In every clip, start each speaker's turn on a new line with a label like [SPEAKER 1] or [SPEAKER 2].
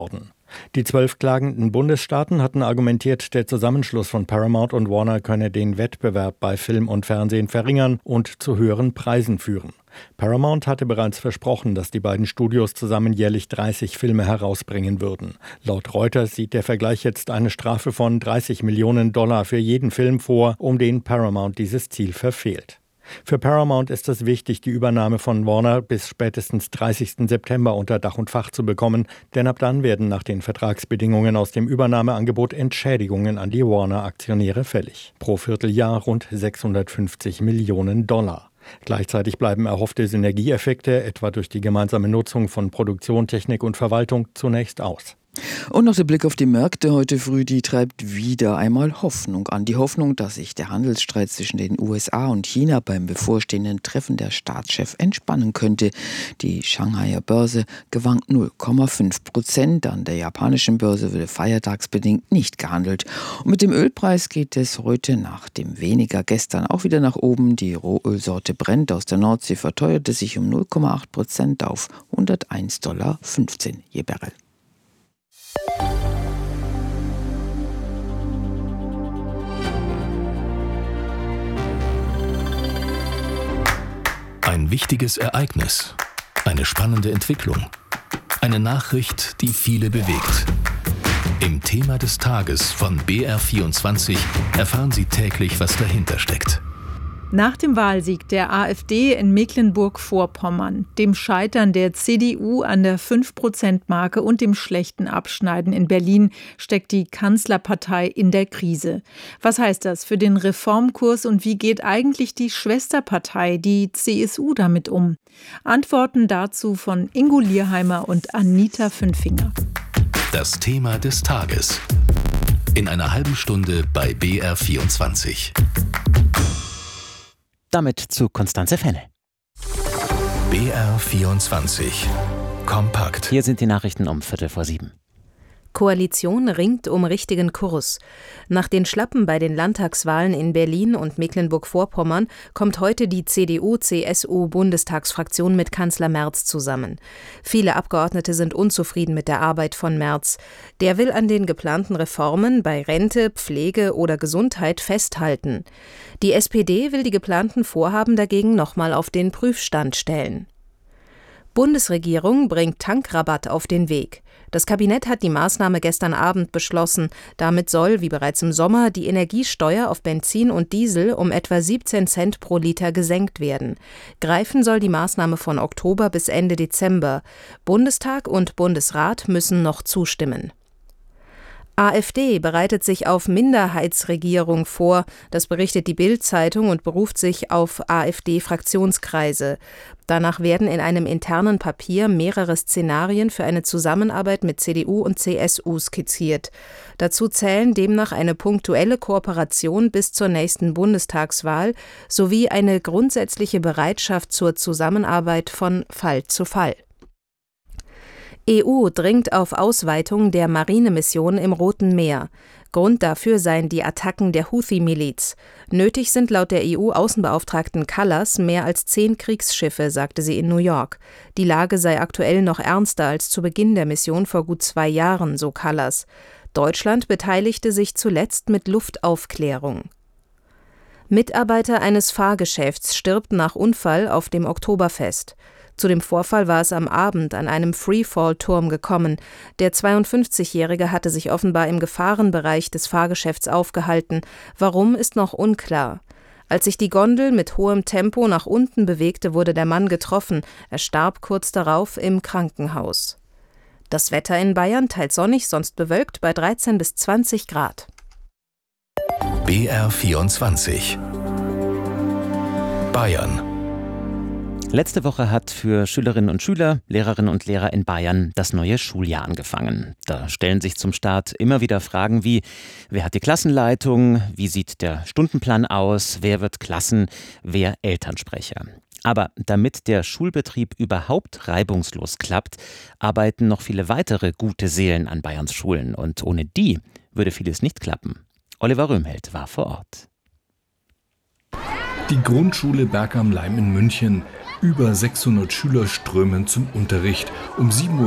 [SPEAKER 1] worden. Die 12 klagenden Bundesstaaten hatten argumentiert, der Zusammenschluss von Paramount und Warner könne den Wettbewerb bei Film und Fernsehen verringern und zu höheren Preisen führen. Paramount hatte bereits versprochen, dass die beiden Studios zusammen jährlich 30 Filme herausbringen würden. Laut Reuters sieht der Vergleich jetzt eine Strafe von $30 Millionen für jeden Film vor, um den Paramount dieses Ziel verfehlt. Für Paramount ist es wichtig, die Übernahme von Warner bis spätestens 30. September unter Dach und Fach zu bekommen, denn ab dann werden nach den Vertragsbedingungen aus dem Übernahmeangebot Entschädigungen an die Warner-Aktionäre fällig. Pro Vierteljahr rund $650 Millionen. Gleichzeitig bleiben erhoffte Synergieeffekte, etwa durch die gemeinsame Nutzung von Produktion, Technik und Verwaltung, zunächst aus.
[SPEAKER 2] Und noch der Blick auf die Märkte heute früh, die treibt wieder einmal Hoffnung an. Die Hoffnung, dass sich der Handelsstreit zwischen den USA und China beim bevorstehenden Treffen der Staatschefs entspannen könnte. Die Shanghaier Börse gewankt 0,5%. An der japanischen Börse wurde feiertagsbedingt nicht gehandelt. Und mit dem Ölpreis geht es heute nach dem weniger gestern auch wieder nach oben. Die Rohölsorte Brent aus der Nordsee verteuerte sich um 0,8% auf $101,15 je Barrel.
[SPEAKER 3] Ein wichtiges Ereignis, eine spannende Entwicklung, eine Nachricht, die viele bewegt. Im Thema des Tages von BR24 erfahren Sie täglich, was dahinter steckt.
[SPEAKER 4] Nach dem Wahlsieg der AfD in Mecklenburg-Vorpommern, dem Scheitern der CDU an der 5%-Marke und dem schlechten Abschneiden in Berlin steckt die Kanzlerpartei in der Krise. Was heißt das für den Reformkurs und wie geht eigentlich die Schwesterpartei, die CSU, damit um? Antworten dazu von Ingo Lierheimer und Anita Fünfinger.
[SPEAKER 3] Das Thema des Tages. In einer halben Stunde bei BR24.
[SPEAKER 5] Damit zu Constanze Fenne.
[SPEAKER 3] BR24 kompakt.
[SPEAKER 5] Hier sind die Nachrichten um 6:45.
[SPEAKER 6] Koalition ringt um richtigen Kurs. Nach den Schlappen bei den Landtagswahlen in Berlin und Mecklenburg-Vorpommern kommt heute die CDU-CSU-Bundestagsfraktion mit Kanzler Merz zusammen. Viele Abgeordnete sind unzufrieden mit der Arbeit von Merz. Der will an den geplanten Reformen bei Rente, Pflege oder Gesundheit festhalten. Die SPD will die geplanten Vorhaben dagegen nochmal auf den Prüfstand stellen. Bundesregierung bringt Tankrabatt auf den Weg. Das Kabinett hat die Maßnahme gestern Abend beschlossen. Damit soll, wie bereits im Sommer, die Energiesteuer auf Benzin und Diesel um etwa 17 Cent pro Liter gesenkt werden. Greifen soll die Maßnahme von Oktober bis Ende Dezember. Bundestag und Bundesrat müssen noch zustimmen. AfD bereitet sich auf Minderheitsregierung vor, das berichtet die Bild-Zeitung und beruft sich auf AfD-Fraktionskreise. Danach werden in einem internen Papier mehrere Szenarien für eine Zusammenarbeit mit CDU und CSU skizziert. Dazu zählen demnach eine punktuelle Kooperation bis zur nächsten Bundestagswahl sowie eine grundsätzliche Bereitschaft zur Zusammenarbeit von Fall zu Fall. EU dringt auf Ausweitung der Marinemission im Roten Meer. Grund dafür seien die Attacken der Houthi-Miliz. Nötig sind laut der EU-Außenbeauftragten Kallas mehr als 10 Kriegsschiffe, sagte sie in New York. Die Lage sei aktuell noch ernster als zu Beginn der Mission vor gut 2 Jahren, so Kallas. Deutschland beteiligte sich zuletzt mit Luftaufklärung. Mitarbeiter eines Fahrgeschäfts stirbt nach Unfall auf dem Oktoberfest. Zu dem Vorfall war es am Abend an einem Freefall-Turm gekommen. Der 52-Jährige hatte sich offenbar im Gefahrenbereich des Fahrgeschäfts aufgehalten. Warum, ist noch unklar. Als sich die Gondel mit hohem Tempo nach unten bewegte, wurde der Mann getroffen. Er starb kurz darauf im Krankenhaus. Das Wetter in Bayern teils sonnig, sonst bewölkt bei 13 bis 20 Grad.
[SPEAKER 3] BR24 Bayern.
[SPEAKER 5] Letzte Woche hat für Schülerinnen und Schüler, Lehrerinnen und Lehrer in Bayern das neue Schuljahr angefangen. Da stellen sich zum Start immer wieder Fragen wie: Wer hat die Klassenleitung? Wie sieht der Stundenplan aus? Wer wird wer Elternsprecher? Aber damit der Schulbetrieb überhaupt reibungslos klappt, arbeiten noch viele weitere gute Seelen an Bayerns Schulen. Und ohne die würde vieles nicht klappen. Oliver Röhmheld war vor Ort.
[SPEAKER 7] Die Grundschule Berg am Laim in München. Über 600 Schüler strömen zum Unterricht. Um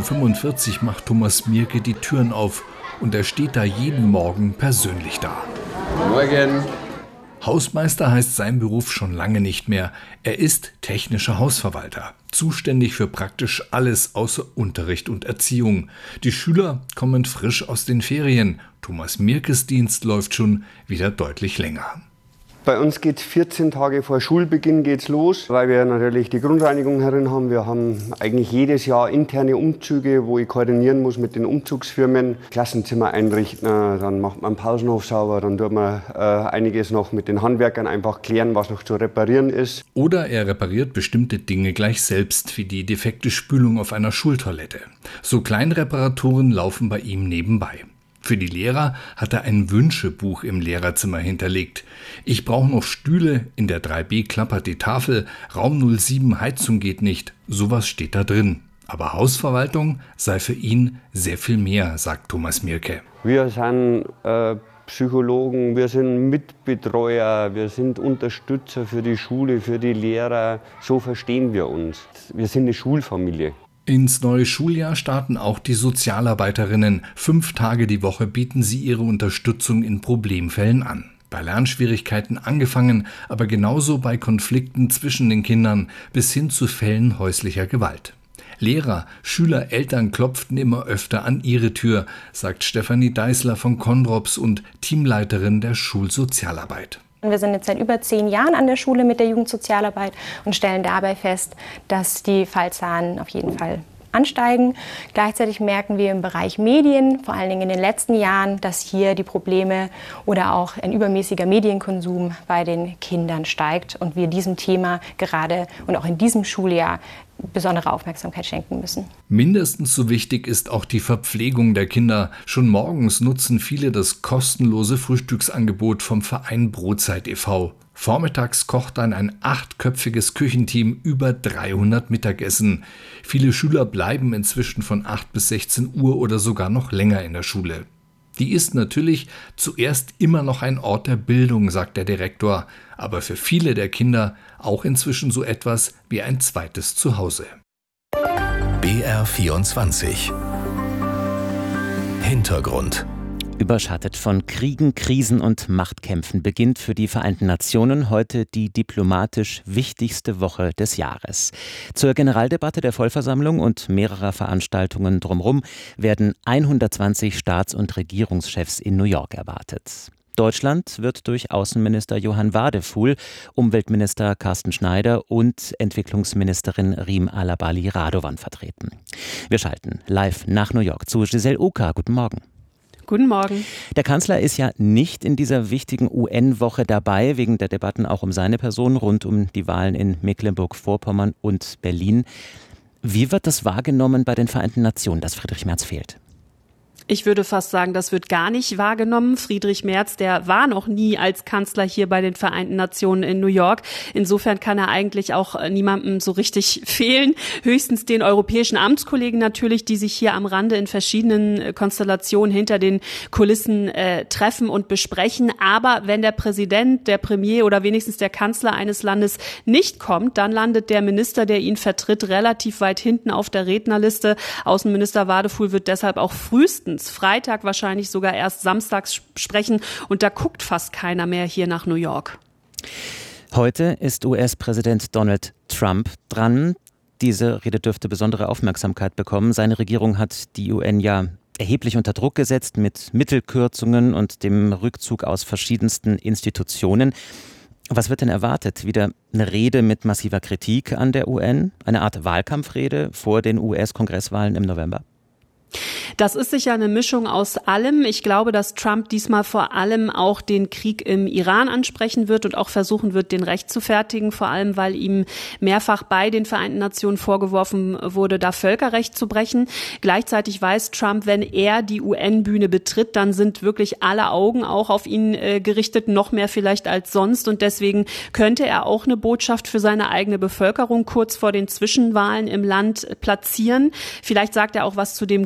[SPEAKER 7] 7.45 Uhr macht Thomas Mierke die Türen auf und er steht da jeden Morgen persönlich da.
[SPEAKER 8] Morgen.
[SPEAKER 7] Hausmeister heißt sein Beruf schon lange nicht mehr. Er ist technischer Hausverwalter, zuständig für praktisch alles außer Unterricht und Erziehung. Die Schüler kommen frisch aus den Ferien. Thomas Mierkes Dienst läuft schon wieder deutlich länger.
[SPEAKER 8] Bei uns geht 14 Tage vor Schulbeginn geht's los, weil wir natürlich die Grundreinigung herin haben. Wir haben eigentlich jedes Jahr interne Umzüge, wo ich koordinieren muss mit den Umzugsfirmen. Klassenzimmer einrichten, dann macht man den Pausenhof sauber, dann tut man einiges noch mit den Handwerkern einfach klären, was noch zu reparieren ist.
[SPEAKER 7] Oder er repariert bestimmte Dinge gleich selbst, wie die defekte Spülung auf einer Schultoilette. So Kleinreparaturen laufen bei ihm nebenbei. Für die Lehrer hat er ein Wünschebuch im Lehrerzimmer hinterlegt. Ich brauche noch Stühle, in der 3b klappert die Tafel, Raum 07 Heizung geht nicht, sowas steht da drin. Aber Hausverwaltung sei für ihn sehr viel mehr, sagt Thomas Mierke.
[SPEAKER 8] Wir sind Psychologen, wir sind Mitbetreuer, wir sind Unterstützer für die Schule, für die Lehrer. So verstehen wir uns. Wir sind eine Schulfamilie.
[SPEAKER 7] Ins neue Schuljahr starten auch die Sozialarbeiterinnen. 5 Tage die Woche bieten sie ihre Unterstützung in Problemfällen an. Bei Lernschwierigkeiten angefangen, aber genauso bei Konflikten zwischen den Kindern bis hin zu Fällen häuslicher Gewalt. Lehrer, Schüler, Eltern klopften immer öfter an ihre Tür, sagt Stefanie Deißler von Konrops und Teamleiterin der Schulsozialarbeit.
[SPEAKER 9] Wir sind jetzt seit über 10 Jahren an der Schule mit der Jugendsozialarbeit und stellen dabei fest, dass die Fallzahlen auf jeden Fall ansteigen. Gleichzeitig merken wir im Bereich Medien, vor allen Dingen in den letzten Jahren, dass hier die Probleme oder auch ein übermäßiger Medienkonsum bei den Kindern steigt und wir diesem Thema gerade und auch in diesem Schuljahr besondere Aufmerksamkeit schenken müssen.
[SPEAKER 7] Mindestens so wichtig ist auch die Verpflegung der Kinder. Schon morgens nutzen viele das kostenlose Frühstücksangebot vom Verein Brotzeit e.V. Vormittags kocht dann ein 8-köpfiges Küchenteam über 300 Mittagessen. Viele Schüler bleiben inzwischen von 8 bis 16 Uhr oder sogar noch länger in der Schule. Die ist natürlich zuerst immer noch ein Ort der Bildung, sagt der Direktor, aber für viele der Kinder auch inzwischen so etwas wie ein zweites Zuhause.
[SPEAKER 3] BR24 Hintergrund.
[SPEAKER 5] Überschattet von Kriegen, Krisen und Machtkämpfen beginnt für die Vereinten Nationen heute die diplomatisch wichtigste Woche des Jahres. Zur Generaldebatte der Vollversammlung und mehrerer Veranstaltungen drumherum werden 120 Staats- und Regierungschefs in New York erwartet. Deutschland wird durch Außenminister Johann Wadefuhl, Umweltminister Carsten Schneider und Entwicklungsministerin Riem Alabali Radovan vertreten. Wir schalten live nach New York zu Giselle Uka. Guten Morgen.
[SPEAKER 10] Guten Morgen.
[SPEAKER 5] Der Kanzler ist ja nicht in dieser wichtigen UN-Woche dabei, wegen der Debatten auch um seine Person rund um die Wahlen in Mecklenburg-Vorpommern und Berlin. Wie wird das wahrgenommen bei den Vereinten Nationen, dass Friedrich Merz fehlt?
[SPEAKER 10] Ich würde fast sagen, das wird gar nicht wahrgenommen. Friedrich Merz, der war noch nie als Kanzler hier bei den Vereinten Nationen in New York. Insofern kann er eigentlich auch niemandem so richtig fehlen. Höchstens den europäischen Amtskollegen natürlich, die sich hier am Rande in verschiedenen Konstellationen hinter den Kulissen treffen und besprechen. Aber wenn der Präsident, der Premier oder wenigstens der Kanzler eines Landes nicht kommt, dann landet der Minister, der ihn vertritt, relativ weit hinten auf der Rednerliste. Außenminister Wadefuhl wird deshalb auch frühestens Freitag, wahrscheinlich sogar erst samstags sprechen. Und da guckt fast keiner mehr hier nach New York.
[SPEAKER 5] Heute ist US-Präsident Donald Trump dran. Diese Rede dürfte besondere Aufmerksamkeit bekommen. Seine Regierung hat die UN ja erheblich unter Druck gesetzt mit Mittelkürzungen und dem Rückzug aus verschiedensten Institutionen. Was wird denn erwartet? Wieder eine Rede mit massiver Kritik an der UN? Eine Art Wahlkampfrede vor den US-Kongresswahlen im November?
[SPEAKER 10] Das ist sicher eine Mischung aus allem. Ich glaube, dass Trump diesmal vor allem auch den Krieg im Iran ansprechen wird und auch versuchen wird, den rechtfertigen, vor allem, weil ihm mehrfach bei den Vereinten Nationen vorgeworfen wurde, da Völkerrecht zu brechen. Gleichzeitig weiß Trump, wenn er die UN-Bühne betritt, dann sind wirklich alle Augen auch auf ihn gerichtet, noch mehr vielleicht als sonst. Und deswegen könnte er auch eine Botschaft für seine eigene Bevölkerung kurz vor den Zwischenwahlen im Land platzieren. Vielleicht sagt er auch was zu dem Grönland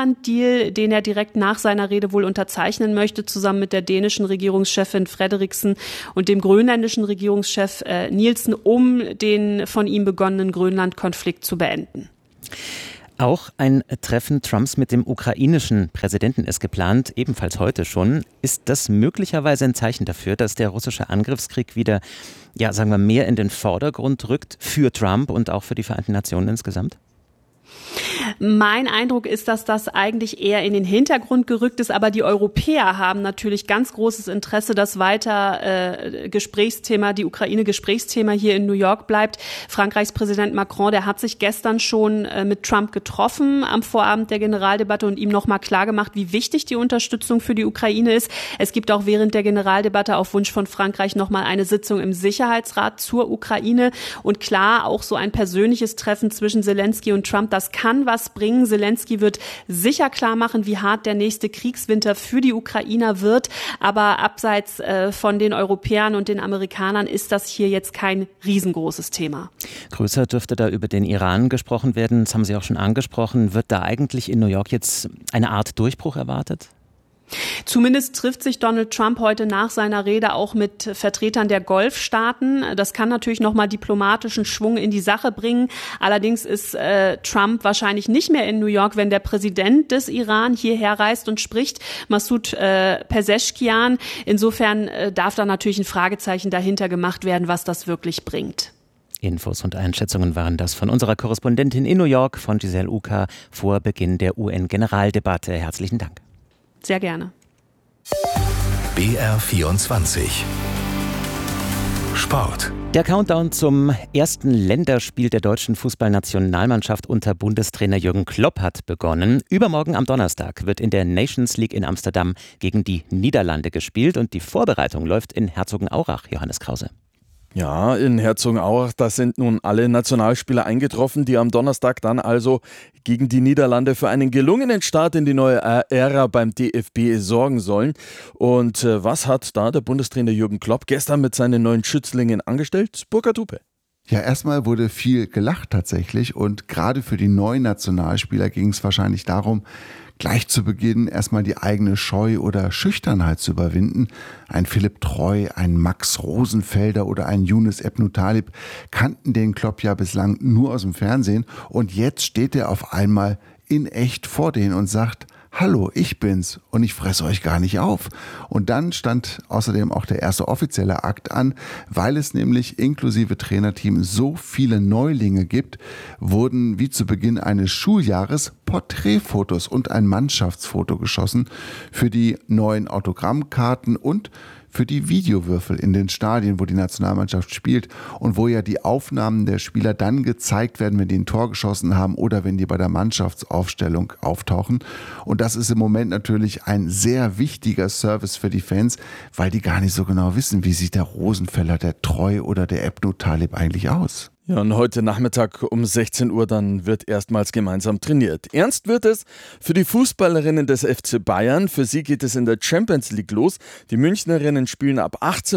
[SPEAKER 10] Grönland-Deal, den er direkt nach seiner Rede wohl unterzeichnen möchte, zusammen mit der dänischen Regierungschefin Frederiksen und dem grönländischen Regierungschef Nielsen, um den von ihm begonnenen Grönland-Konflikt zu beenden.
[SPEAKER 5] Auch ein Treffen Trumps mit dem ukrainischen Präsidenten ist geplant, ebenfalls heute schon. Ist das möglicherweise ein Zeichen dafür, dass der russische Angriffskrieg wieder, sagen wir, mehr in den Vordergrund rückt für Trump und auch für die Vereinten Nationen insgesamt?
[SPEAKER 10] Mein Eindruck ist, dass das eigentlich eher in den Hintergrund gerückt ist, aber die Europäer haben natürlich ganz großes Interesse, dass weiter die Ukraine-Gesprächsthema hier in New York bleibt. Frankreichs Präsident Macron, der hat sich gestern schon mit Trump getroffen am Vorabend der Generaldebatte und ihm nochmal klargemacht, wie wichtig die Unterstützung für die Ukraine ist. Es gibt auch während der Generaldebatte auf Wunsch von Frankreich nochmal eine Sitzung im Sicherheitsrat zur Ukraine. Und klar, auch so ein persönliches Treffen zwischen Zelensky und Trump, das kann was bringen. Zelensky wird sicher klar machen, wie hart der nächste Kriegswinter für die Ukrainer wird. Aber abseits von den Europäern und den Amerikanern ist das hier jetzt kein riesengroßes Thema.
[SPEAKER 5] Größer dürfte da über den Iran gesprochen werden. Das haben Sie auch schon angesprochen. Wird da eigentlich in New York jetzt eine Art Durchbruch erwartet?
[SPEAKER 10] Zumindest trifft sich Donald Trump heute nach seiner Rede auch mit Vertretern der Golfstaaten. Das kann natürlich nochmal diplomatischen Schwung in die Sache bringen. Allerdings ist Trump wahrscheinlich nicht mehr in New York, wenn der Präsident des Iran hierher reist und spricht, Masoud Pezeshkian. Insofern darf da natürlich ein Fragezeichen dahinter gemacht werden, was das wirklich bringt.
[SPEAKER 5] Infos und Einschätzungen waren das von unserer Korrespondentin in New York, von Giselle Uka, vor Beginn der UN-Generaldebatte. Herzlichen Dank.
[SPEAKER 10] Sehr gerne.
[SPEAKER 3] BR24 Sport.
[SPEAKER 5] Der Countdown zum ersten Länderspiel der deutschen Fußballnationalmannschaft unter Bundestrainer Jürgen Klopp hat begonnen. Übermorgen am Donnerstag wird in der Nations League in Amsterdam gegen die Niederlande gespielt und die Vorbereitung läuft in Herzogenaurach. Johannes Krause.
[SPEAKER 11] Ja, in Herzogenaurach, da sind nun alle Nationalspieler eingetroffen, die am Donnerstag dann also gegen die Niederlande für einen gelungenen Start in die neue Ära beim DFB sorgen sollen. Und was hat da der Bundestrainer Jürgen Klopp gestern mit seinen neuen Schützlingen angestellt? Burkhard Hupe.
[SPEAKER 12] Ja, erstmal wurde viel gelacht tatsächlich und gerade für die neuen Nationalspieler ging es wahrscheinlich darum, gleich zu Beginn erstmal die eigene Scheu oder Schüchternheit zu überwinden. Ein Philipp Treu, ein Max Rosenfelder oder ein Younes Ebnou-Talib kannten den Klopp ja bislang nur aus dem Fernsehen und jetzt steht er auf einmal in echt vor denen und sagt: Hallo, ich bin's und ich fresse euch gar nicht auf. Und dann stand außerdem auch der erste offizielle Akt an, weil es nämlich inklusive Trainerteam so viele Neulinge gibt, wurden wie zu Beginn eines Schuljahres Porträtfotos und ein Mannschaftsfoto geschossen für die neuen Autogrammkarten und für die Videowürfel in den Stadien, wo die Nationalmannschaft spielt und wo ja die Aufnahmen der Spieler dann gezeigt werden, wenn die ein Tor geschossen haben oder wenn die bei der Mannschaftsaufstellung auftauchen. Und das ist im Moment natürlich ein sehr wichtiger Service für die Fans, weil die gar nicht so genau wissen, wie sieht der Rosenfeller, der Treu oder der Ebnou-Talib eigentlich aus.
[SPEAKER 11] Ja, und heute Nachmittag um 16 Uhr dann wird erstmals gemeinsam trainiert. Ernst wird es für die Fußballerinnen des FC Bayern. Für sie geht es in der Champions League los. Die Münchnerinnen spielen ab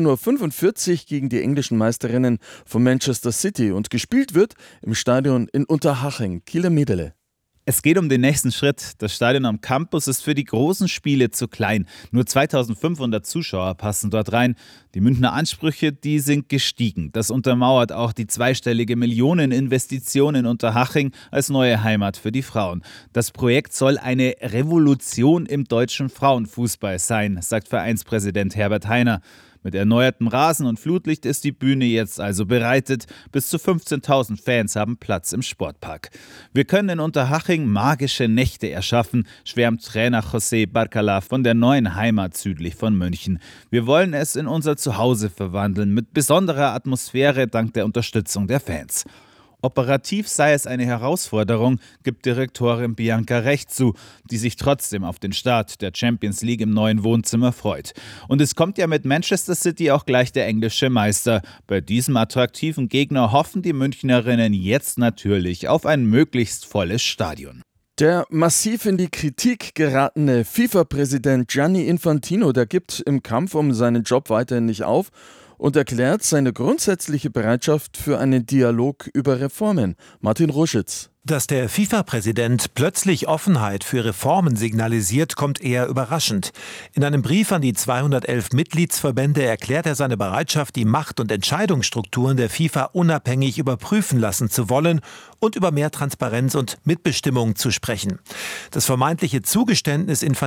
[SPEAKER 11] 18.45 Uhr gegen die englischen Meisterinnen von Manchester City. Und gespielt wird im Stadion in Unterhaching, Kieler Miedele.
[SPEAKER 13] Es geht um den nächsten Schritt. Das Stadion am Campus ist für die großen Spiele zu klein. Nur 2500 Zuschauer passen dort rein. Die Münchner Ansprüche, die sind gestiegen. Das untermauert auch die zweistellige Millioneninvestition in Unterhaching als neue Heimat für die Frauen. Das Projekt soll eine Revolution im deutschen Frauenfußball sein, sagt Vereinspräsident Herbert Heiner. Mit erneuertem Rasen und Flutlicht ist die Bühne jetzt also bereitet. Bis zu 15.000 Fans haben Platz im Sportpark. Wir können in Unterhaching magische Nächte erschaffen, schwärmt Trainer José Barcala von der neuen Heimat südlich von München. Wir wollen es in unser Zuhause verwandeln, mit besonderer Atmosphäre dank der Unterstützung der Fans. Operativ sei es eine Herausforderung, gibt Direktorin Bianca Recht zu, die sich trotzdem auf den Start der Champions League im neuen Wohnzimmer freut. Und es kommt ja mit Manchester City auch gleich der englische Meister. Bei diesem attraktiven Gegner hoffen die Münchnerinnen jetzt natürlich auf ein möglichst volles Stadion.
[SPEAKER 11] Der massiv in die Kritik geratene FIFA-Präsident Gianni Infantino, der gibt im Kampf um seinen Job weiterhin nicht auf und erklärt seine grundsätzliche Bereitschaft für einen Dialog über Reformen. Martin Ruschitz.
[SPEAKER 14] Dass der FIFA-Präsident plötzlich Offenheit für Reformen signalisiert, kommt eher überraschend. In einem Brief an die 211 Mitgliedsverbände erklärt er seine Bereitschaft, die Macht- und Entscheidungsstrukturen der FIFA unabhängig überprüfen lassen zu wollen und über mehr Transparenz und Mitbestimmung zu sprechen. Das vermeintliche Zugeständnis in